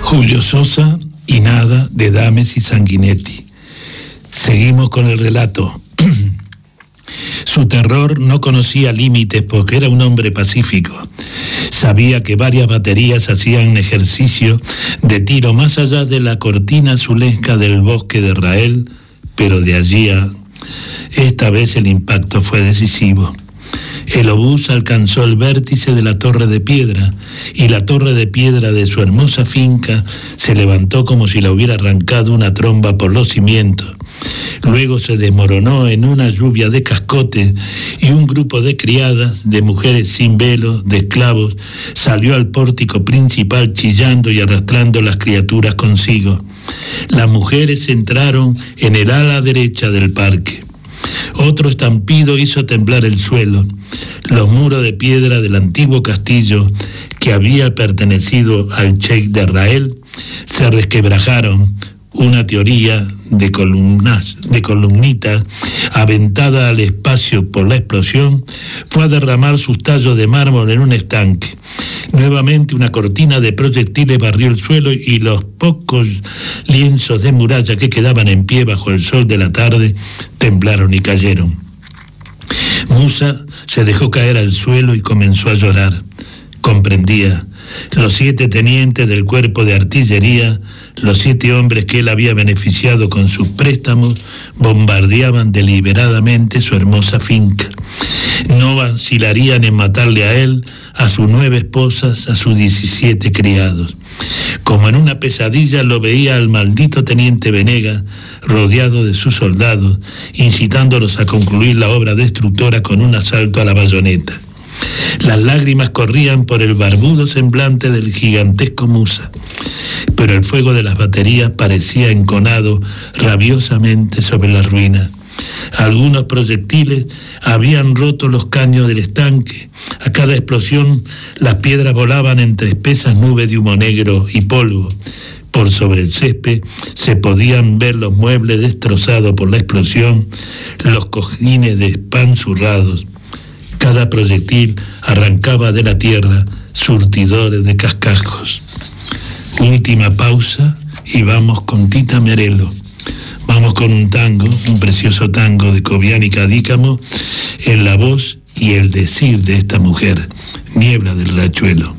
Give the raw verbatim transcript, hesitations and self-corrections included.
Julio Sosa y nada de Dames y Sanguinetti. Seguimos con el relato. Su terror no conocía límites porque era un hombre pacífico. Sabía que varias baterías hacían ejercicio de tiro más allá de la cortina azulesca del bosque de Rael, pero de allí a... Esta vez el impacto fue decisivo. El obús alcanzó el vértice de la torre de piedra y la torre de piedra de su hermosa finca se levantó como si la hubiera arrancado una tromba por los cimientos. Luego se desmoronó en una lluvia de cascotes y un grupo de criadas, de mujeres sin velo, de esclavos, salió al pórtico principal chillando y arrastrando las criaturas consigo. Las mujeres entraron en el ala derecha del parque. Otro estampido hizo temblar el suelo. Los muros de piedra del antiguo castillo, que había pertenecido al sheik de Rael, se resquebrajaron. Una teoría de columnas, de columnitas, aventada al espacio por la explosión, fue a derramar sus tallos de mármol en un estanque. Nuevamente una cortina de proyectiles barrió el suelo y los pocos lienzos de muralla que quedaban en pie bajo el sol de la tarde temblaron y cayeron. Musa se dejó caer al suelo y comenzó a llorar. Comprendía. Los siete tenientes del cuerpo de artillería, los siete hombres que él había beneficiado con sus préstamos, bombardeaban deliberadamente su hermosa finca. No vacilarían en matarle a él, a sus nueve esposas, a sus diecisiete criados. Como en una pesadilla lo veía al maldito teniente Venega, rodeado de sus soldados, incitándolos a concluir la obra destructora con un asalto a la bayoneta. Las lágrimas corrían por el barbudo semblante del gigantesco Musa, pero el fuego de las baterías parecía enconado rabiosamente sobre la ruina. Algunos proyectiles habían roto los caños del estanque. A cada explosión las piedras volaban entre espesas nubes de humo negro y polvo. Por sobre el césped se podían ver los muebles destrozados por la explosión, los cojines de pan zurrados. Cada proyectil arrancaba de la tierra surtidores de cascajos. Última pausa y vamos con Tita Merelo. Vamos con un tango, un precioso tango de Cobián y Cadícamo, en la voz y el decir de esta mujer, Niebla del Riachuelo.